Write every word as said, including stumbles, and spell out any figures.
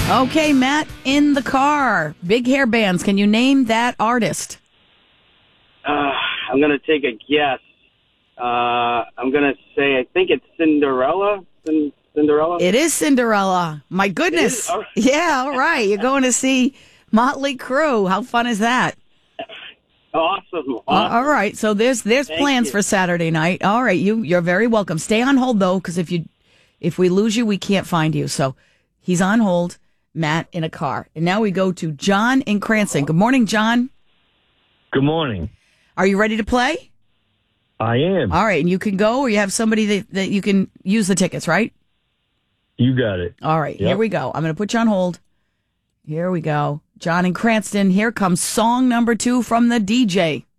Okay, Matt, in the car. Big hair bands. Can you name that artist? Uh, I'm going to take a guess. Uh, I'm going to say, I think it's Cinderella. Cin- Cinderella? It is Cinderella. My goodness. All right. Yeah, all right. You're going to see Motley Crue. How fun is that? Awesome. awesome. Uh, all right. So there's there's Thank plans you. for Saturday night. All right. You, you're very welcome. Stay on hold, though, because if you if we lose you, we can't find you. So he's on hold, Matt, in a car. And now we go to John in Cranston. Good morning, John. Good morning. Are you ready to play? I am. All right. And you can go, or you have somebody that, that you can use the tickets, right? You got it. All right, Yep. Here we go. I'm going to put you on hold. Here we go. John in Cranston. Here comes song number two from the D J.